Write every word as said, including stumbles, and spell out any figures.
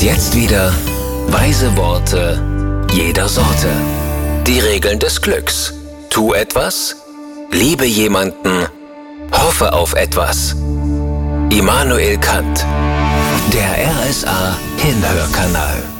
jetzt wieder weise Worte jeder Sorte. Die Regeln des Glücks. Tu etwas, liebe jemanden, hoffe auf etwas. Immanuel Kant. Der R S A Hinhörkanal.